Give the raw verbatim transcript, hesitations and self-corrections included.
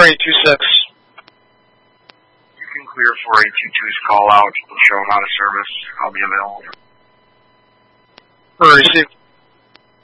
eight two six. You can clear four eight two two's call out and show them out of service. I'll be available. Received.